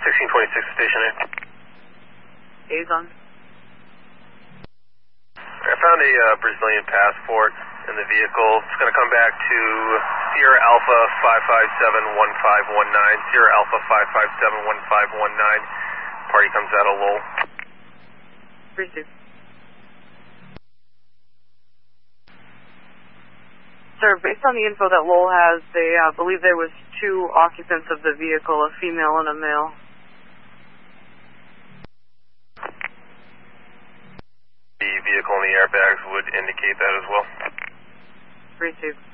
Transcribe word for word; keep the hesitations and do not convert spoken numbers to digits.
sixteen twenty-six station A. A's on. I found a uh, Brazilian passport in the vehicle. It's going to come back to Sierra Alpha five five seven one five one nine. Sierra Alpha five five seven one five one nine. Party comes out of Lowell. Received. Sir, based on the info that Lowell has, they uh, believe there was two occupants of the vehicle, a female and a male. The vehicle and the airbags would indicate that as well. Received.